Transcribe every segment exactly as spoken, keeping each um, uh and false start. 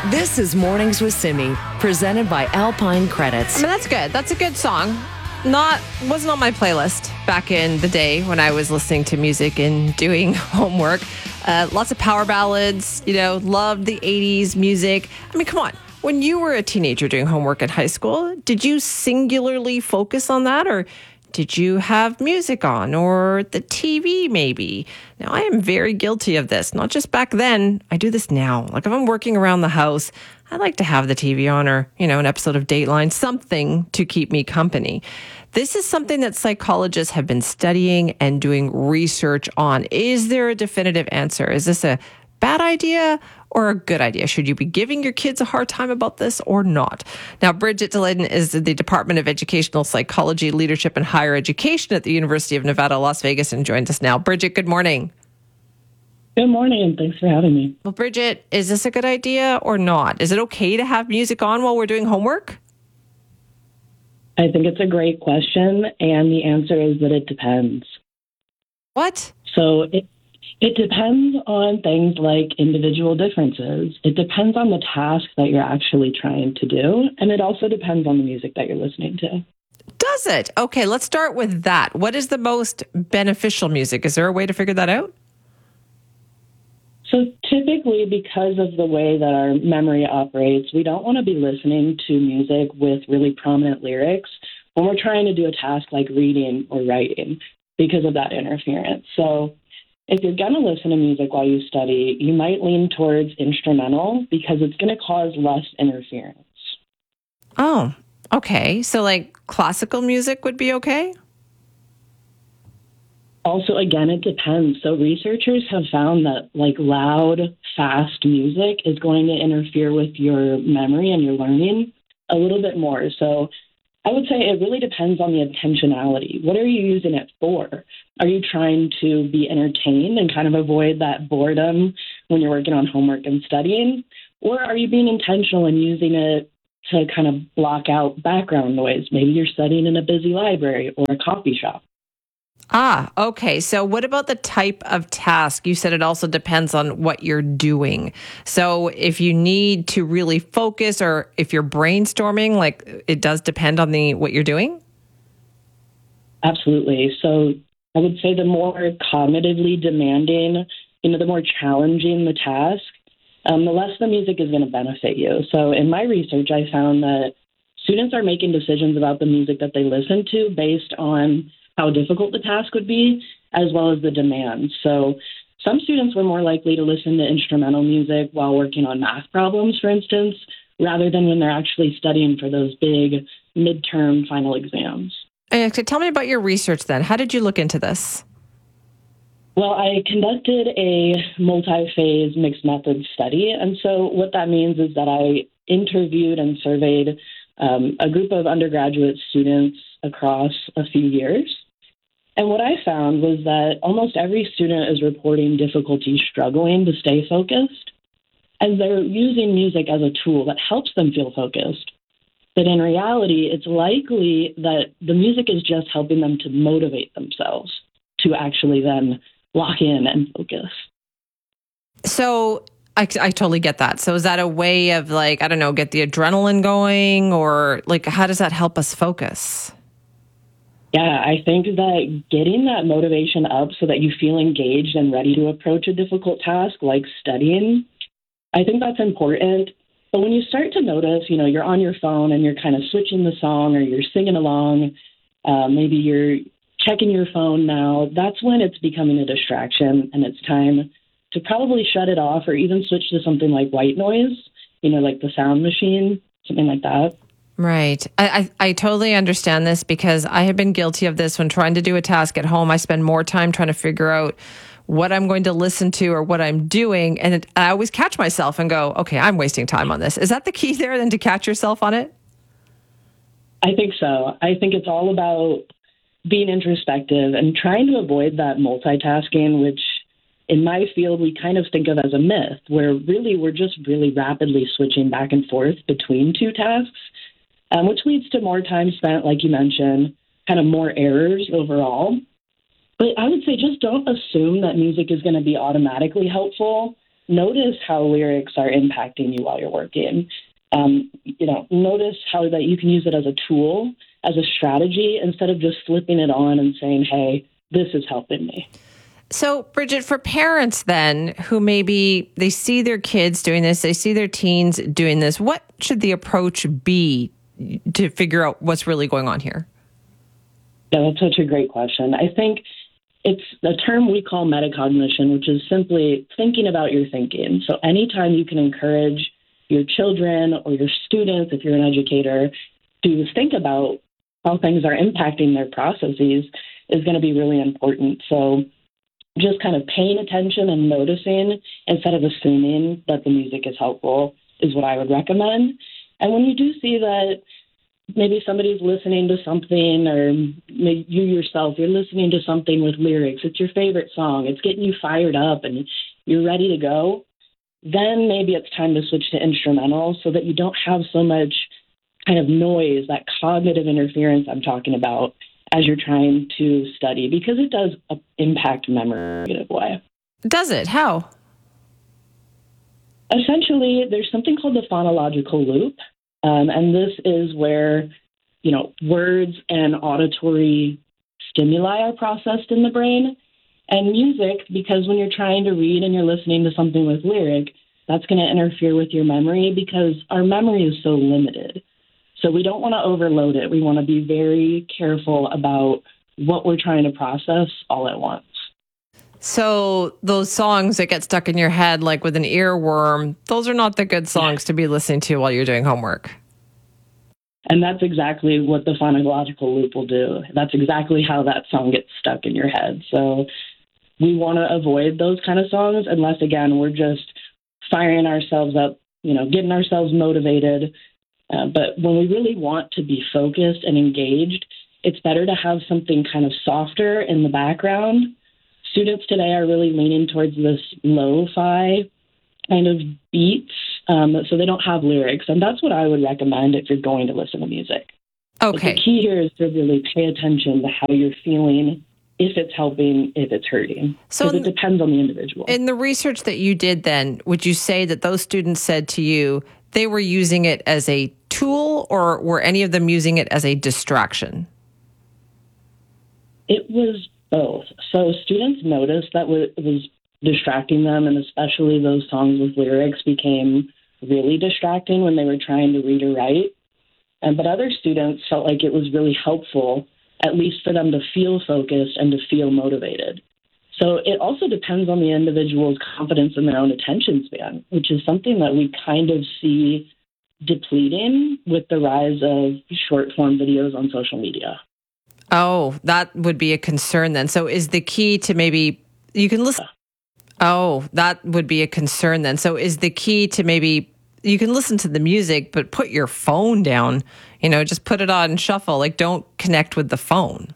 This is Mornings with Simi, presented by Alpine Credits. I mean, that's good. That's a good song. Not wasn't on my playlist back in the day when I was listening to music and doing homework. Uh, lots of power ballads, you know, loved the eighties music. I mean, come on. When you were a teenager doing homework in high school, did you singularly focus on that, or did you have music on, or the T V maybe? Now, I am very guilty of this. Not just back then. I do this now. Like if I'm working around the house, I like to have the T V on, or, you know, an episode of Dateline, something to keep me company. This is something that psychologists have been studying and doing research on. Is there a definitive answer? Is this a bad idea or a good idea? Should you be giving your kids a hard time about this or not? Now, Bridget Deladen is the Department of Educational Psychology, Leadership, and Higher Education at the University of Nevada, Las Vegas, and joins us now. Bridget, good morning. Good morning, and thanks for having me. Well, Bridget, is this a good idea or not? Is it okay to have music on while we're doing homework? I think it's a great question, and the answer is that it depends. What? So it it depends on things like individual differences. It depends on the task that you're actually trying to do, and it also depends on the music that you're listening to. Does it? Okay, let's start with that. What is the most beneficial music? Is there a way to figure that out? So typically, because of the way that our memory operates, we don't want to be listening to music with really prominent lyrics when we're trying to do a task like reading or writing because of that interference. So if you're going to listen to music while you study, you might lean towards instrumental because it's going to cause less interference. Oh, okay. So like classical music would be okay? Also, again, it depends. So researchers have found that like loud, fast music is going to interfere with your memory and your learning a little bit more. So I would say it really depends on the intentionality. What are you using it for? Are you trying to be entertained and kind of avoid that boredom when you're working on homework and studying? Or are you being intentional and using it to kind of block out background noise? Maybe you're studying in a busy library or a coffee shop. Ah, okay. So what about the type of task? You said it also depends on what you're doing. So if you need to really focus or if you're brainstorming, like it does depend on the what you're doing? Absolutely. So I would say the more cognitively demanding, you know, the more challenging the task, um, the less the music is going to benefit you. So in my research, I found that students are making decisions about the music that they listen to based on how difficult the task would be, as well as the demand. So some students were more likely to listen to instrumental music while working on math problems, for instance, rather than when they're actually studying for those big midterm final exams. Uh, tell me about your research then. How did you look into this? Well, I conducted a multi-phase mixed method study. And so what that means is that I interviewed and surveyed um, a group of undergraduate students across a few years. And what I found was that almost every student is reporting difficulty struggling to stay focused, as they're using music as a tool that helps them feel focused. But in reality, it's likely that the music is just helping them to motivate themselves to actually then lock in and focus. So I, I totally get that. So is that a way of like, I don't know, get the adrenaline going, or like, how does that help us focus? Yeah, I think that getting that motivation up so that you feel engaged and ready to approach a difficult task like studying, I think that's important. But when you start to notice, you know, you're on your phone and you're kind of switching the song or you're singing along, uh, maybe you're checking your phone now, that's when it's becoming a distraction and it's time to probably shut it off or even switch to something like white noise, you know, like the sound machine, something like that. Right. I, I, I totally understand this because I have been guilty of this when trying to do a task at home. I spend more time trying to figure out what I'm going to listen to or what I'm doing. And it, I always catch myself and go, okay, I'm wasting time on this. Is that the key there then, to catch yourself on it? I think so. I think it's all about being introspective and trying to avoid that multitasking, which in my field we kind of think of as a myth, where really we're just really rapidly switching back and forth between two tasks. Um, which leads to more time spent, like you mentioned, kind of more errors overall. But I would say just don't assume that music is going to be automatically helpful. notice how lyrics are impacting you while you're working. Um, you know, notice how that you can use it as a tool, as a strategy, instead of just flipping it on and saying, hey, this is helping me. So, Bridget, for parents then who maybe they see their kids doing this, they see their teens doing this, what should the approach be to figure out what's really going on here? Yeah, that's such a great question. I think it's a term we call metacognition, which is simply thinking about your thinking. So anytime you can encourage your children or your students, if you're an educator, to think about how things are impacting their processes is going to be really important. So just kind of paying attention and noticing instead of assuming that the music is helpful is what I would recommend. And when you do see that maybe somebody's listening to something, or maybe you yourself, you're listening to something with lyrics, it's your favorite song, it's getting you fired up and you're ready to go, then maybe it's time to switch to instrumental so that you don't have so much kind of noise, that cognitive interference I'm talking about, as you're trying to study, because it does impact memory in a negative way. Does it? How? Essentially, there's something called the phonological loop, um, and this is where, you know, words and auditory stimuli are processed in the brain, and music, because when you're trying to read and you're listening to something with lyric, that's going to interfere with your memory because our memory is so limited. So we don't want to overload it. We want to be very careful about what we're trying to process all at once. So those songs that get stuck in your head, like with an earworm, those are not the good songs to be listening to while you're doing homework. And that's exactly what the phonological loop will do. That's exactly how that song gets stuck in your head. So we want to avoid those kind of songs unless, again, we're just firing ourselves up, you know, getting ourselves motivated. Uh, but when we really want to be focused and engaged, it's better to have something kind of softer in the background. Students today are really leaning towards this lo-fi kind of beats, um, so they don't have lyrics. And that's what I would recommend if you're going to listen to music. Okay. But the key here is to really pay attention to how you're feeling, if it's helping, if it's hurting. So because it depends on the individual. In the research that you did then, would you say that those students said to you they were using it as a tool, or were any of them using it as a distraction? It was both. So students noticed that it was distracting them, and especially those songs with lyrics became really distracting when they were trying to read or write. And but other students felt like it was really helpful, at least for them to feel focused and to feel motivated. So it also depends on the individual's confidence in their own attention span, which is something that we kind of see depleting with the rise of short-form videos on social media. Oh, that would be a concern then. So is the key to maybe, you can listen. Oh, that would be a concern then. So is the key to maybe, you can listen to the music, but put your phone down, you know, just put it on shuffle. Like, don't connect with the phone.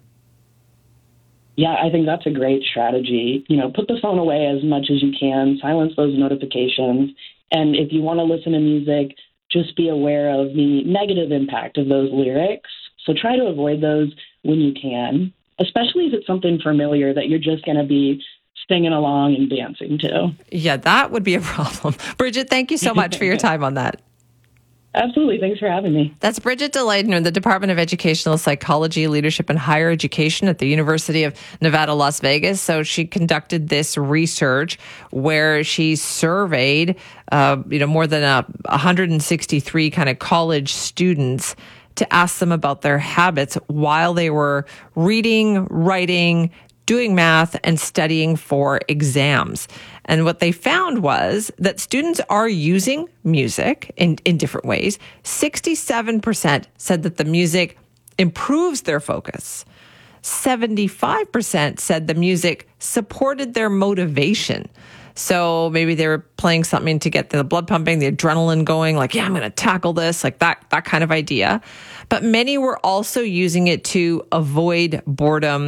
Yeah, I think that's a great strategy. You know, put the phone away as much as you can, silence those notifications. And if you want to listen to music, just be aware of the negative impact of those lyrics. So try to avoid those when you can, especially if it's something familiar that you're just going to be singing along and dancing to. Yeah, that would be a problem. Bridget, thank you so much for your time on that. Absolutely. Thanks for having me. That's Bridget DeLayden in the Department of Educational Psychology, Leadership, and Higher Education at the University of Nevada, Las Vegas. So she conducted this research where she surveyed, uh, you know, more than uh, one hundred sixty-three kind of college students to ask them about their habits while they were reading, writing, doing math, and studying for exams. And what they found was that students are using music in, in different ways. sixty-seven percent said that the music improves their focus. seventy-five percent said the music supported their motivation. So maybe they were playing something to get the blood pumping, the adrenaline going, like, yeah, I'm going to tackle this, like that, that kind of idea. But many were also using it to avoid boredom,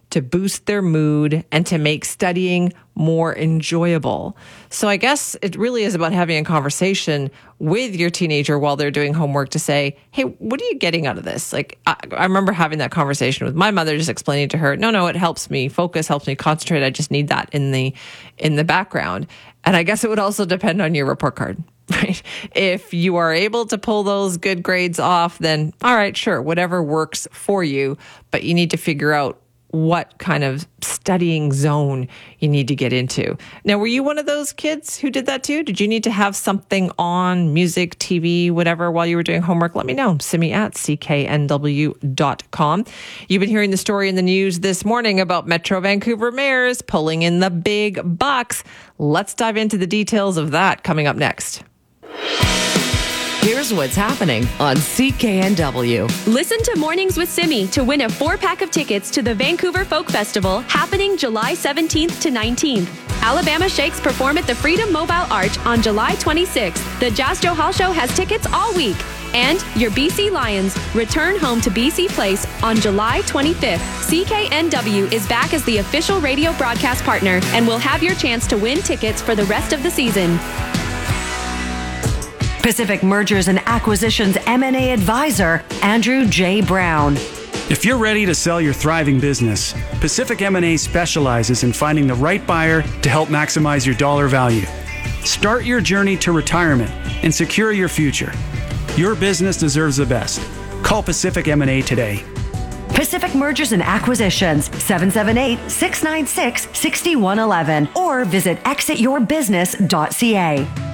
to boost their mood, and to make studying more enjoyable. So I guess it really is about having a conversation with your teenager while they're doing homework to say, hey, what are you getting out of this? Like, I, I remember having that conversation with my mother, just explaining to her, no, no, it helps me focus, helps me concentrate. I just need that in the in the background. And I guess it would also depend on your report card, right? If you are able to pull those good grades off, then all right, sure, whatever works for you. But you need to figure out what kind of studying zone you need to get into. Now, were you one of those kids who did that too? Did you need to have something on, music, T V, whatever, while you were doing homework? Let me know. Simi at C K N W dot com. You've been hearing the story in the news this morning about Metro Vancouver mayors pulling in the big bucks. Let's dive into the details of that coming up next. Here's what's happening on C K N W. Listen to Mornings with Simi to win a four-pack of tickets to the Vancouver Folk Festival happening July seventeenth to nineteenth. Alabama Shakes perform at the Freedom Mobile Arch on July twenty-sixth. The Jazz Joe Hall Show has tickets all week. And your B C Lions return home to B C Place on July twenty-fifth. C K N W is back as the official radio broadcast partner and will have your chance to win tickets for the rest of the season. Pacific Mergers and Acquisitions M and A advisor, Andrew J. Brown. If you're ready to sell your thriving business, Pacific M and A specializes in finding the right buyer to help maximize your dollar value. Start your journey to retirement and secure your future. Your business deserves the best. Call Pacific M and A today. Pacific Mergers and Acquisitions, seven seven eight, six nine six, six one one one, or visit exit your business dot c a.